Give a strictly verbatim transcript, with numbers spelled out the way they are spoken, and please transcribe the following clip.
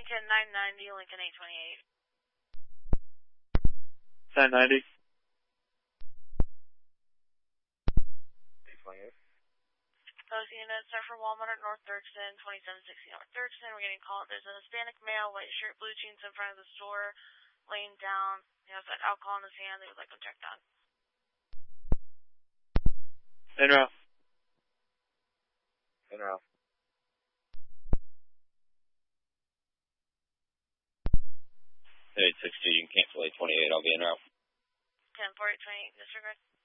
Lincoln nine ninety, Lincoln eight twenty-eight. nine ninety. eight twenty-eight. Those units are for Walmart at North Dirksen, twenty-seven sixty North Dirksen. We're getting called. There's an Hispanic male, white shirt, blue jeans in front of the store, laying down. He has that alcohol in his hand. They would like him checked on. In route. In route. eight sixty, you can cancel eight twenty-eight, I'll be in route. ten four eight twenty-eight, disregard.